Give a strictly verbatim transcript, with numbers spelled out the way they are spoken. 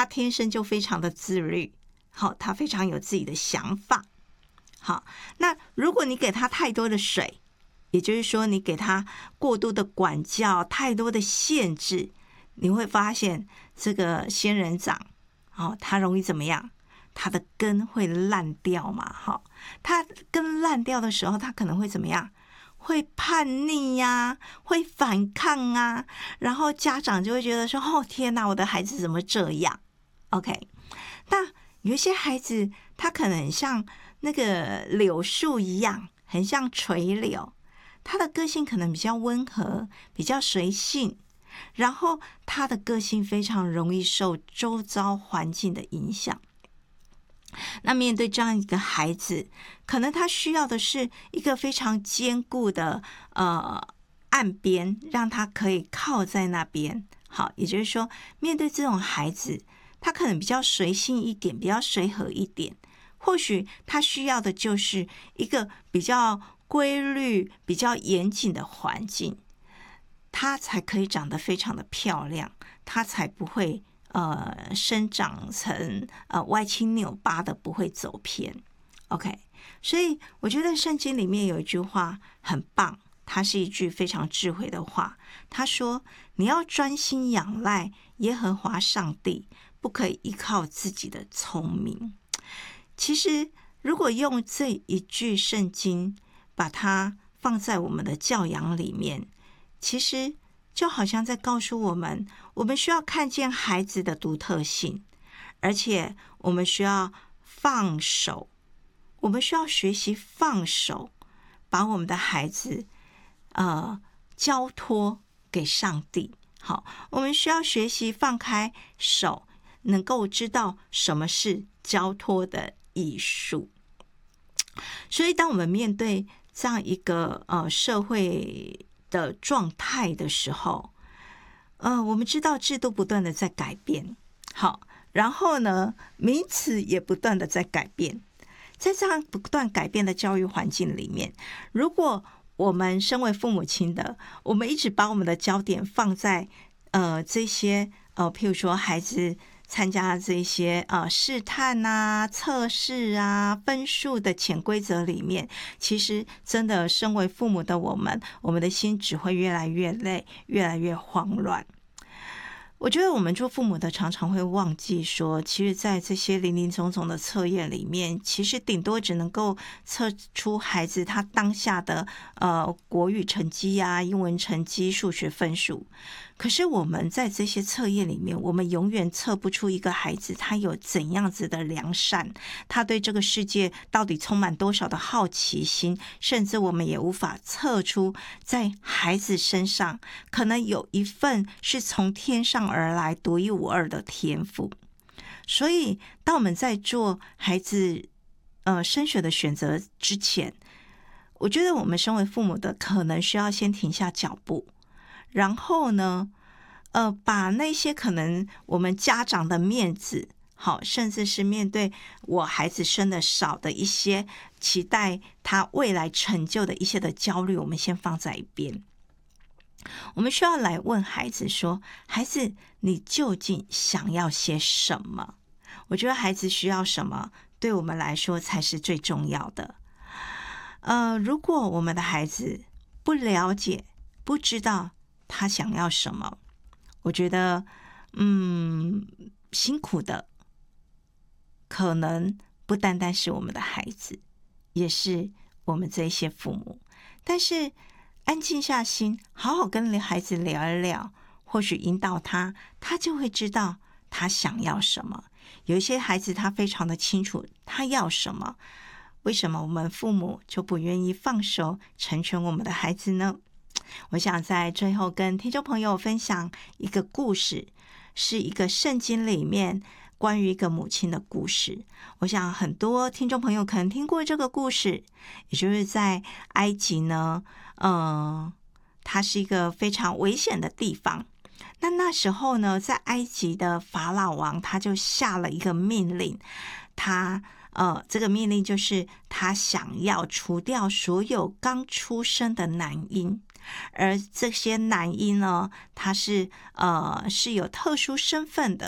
天生就非常的自律，好，他非常有自己的想法。好，那如果你给他太多的水，也就是说你给他过度的管教，太多的限制，你会发现这个仙人掌，哦，它容易怎么样？它的根会烂掉嘛，好，它根烂掉的时候，它可能会怎么样？会叛逆呀、啊，会反抗啊，然后家长就会觉得说：“哦，天哪，我的孩子怎么这样 ？”OK， 那有一些孩子，他可能像那个柳树一样，很像垂柳，他的个性可能比较温和，比较随性，然后他的个性非常容易受周遭环境的影响。那面对这样一个孩子，可能他需要的是一个非常坚固的呃岸边，让他可以靠在那边。好，也就是说，面对这种孩子，他可能比较随性一点，比较随和一点。或许他需要的就是一个比较规律、比较严谨的环境，他才可以长得非常的漂亮，他才不会呃，生长成呃歪七扭八的，不会走偏。OK， 所以我觉得圣经里面有一句话很棒，它是一句非常智慧的话。他说：“你要专心仰赖耶和华上帝，不可以依靠自己的聪明。”其实，如果用这一句圣经把它放在我们的教养里面，其实就好像在告诉我们，我们需要看见孩子的独特性，而且我们需要放手，我们需要学习放手，把我们的孩子呃交托给上帝。好，我们需要学习放开手，能够知道什么是交托的艺术。所以，当我们面对这样一个呃社会的状态的时候，呃，我们知道制度不断的在改变，好，然后呢，名词也不断的在改变，在这样不断改变的教育环境里面，如果我们身为父母亲的，我们一直把我们的焦点放在呃这些呃，譬如说孩子参加这些呃试探啊、测试啊、分数的潜规则里面，其实真的身为父母的我们，我们的心只会越来越累，越来越慌乱。我觉得我们做父母的常常会忘记说，其实在这些林林总总的测验里面，其实顶多只能够测出孩子他当下的呃国语成绩啊、英文成绩、数学分数。可是我们在这些测验里面，我们永远测不出一个孩子他有怎样子的良善，他对这个世界到底充满多少的好奇心，甚至我们也无法测出在孩子身上可能有一份是从天上而来独一无二的天赋。所以当我们在做孩子呃升学的选择之前，我觉得我们身为父母的可能需要先停下脚步，然后呢，呃，把那些可能我们家长的面子，好，甚至是面对我孩子生的少的一些期待他未来成就的一些的焦虑，我们先放在一边。我们需要来问孩子说：“孩子，你究竟想要些什么？”我觉得孩子需要什么，对我们来说才是最重要的。呃，如果我们的孩子不了解、不知道他想要什么，我觉得，嗯，辛苦的可能不单单是我们的孩子，也是我们这些父母。但是，安静下心，好好跟孩子聊一聊，或许引导他，他就会知道他想要什么。有一些孩子他非常的清楚他要什么，为什么我们父母就不愿意放手成全我们的孩子呢？我想在最后跟听众朋友分享一个故事，是一个圣经里面关于一个母亲的故事。我想很多听众朋友可能听过这个故事，也就是在埃及呢，呃，它是一个非常危险的地方。那那时候呢，在埃及的法老王他就下了一个命令，他呃，这个命令就是他想要除掉所有刚出生的男婴，而这些男婴呢，他是呃是有特殊身份的。